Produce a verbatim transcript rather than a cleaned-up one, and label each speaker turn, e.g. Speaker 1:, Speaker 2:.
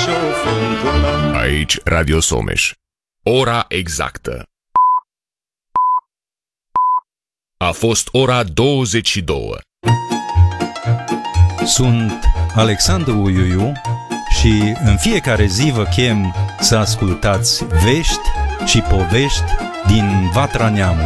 Speaker 1: și o fântână.
Speaker 2: Aici Radio Someș. Ora exactă. A fost ora douăzeci și două.
Speaker 3: Sunt Alexandru Uiuiu și în fiecare zi vă chem să ascultați vești și povești din Vatra Neamului.